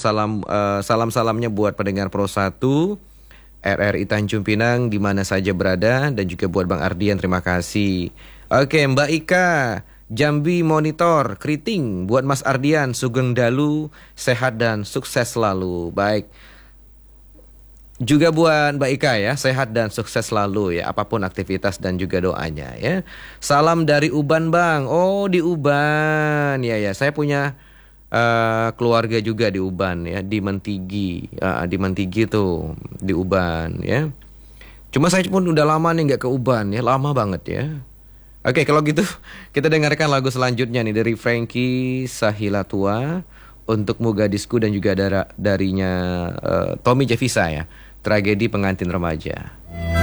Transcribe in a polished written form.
salam-salamnya buat pendengar Pro 1 RRI Tanjung Pinang di mana saja berada, dan juga buat Bang Ardian, terima kasih. Oke, Mbak Ika Jambi Monitor Kriting buat Mas Ardian, Sugeng Dalu, sehat dan sukses selalu. Baik. Juga buat Mbak Ika ya, sehat dan sukses selalu ya, apapun aktivitas dan juga doanya ya. Salam dari Uban Bang. Oh, di Uban. Ya ya, saya punya keluarga juga di Uban ya, di Mentigi. Di Mentigi tuh, di Uban ya. Cuma saya pun udah lama nih nggak ke Uban ya, lama banget ya. Oke, kalau gitu kita dengarkan lagu selanjutnya nih dari Frankie Sahilatua untuk Mugadisku, dan juga darinya Tommy Jevisa ya, Tragedi Pengantin Remaja.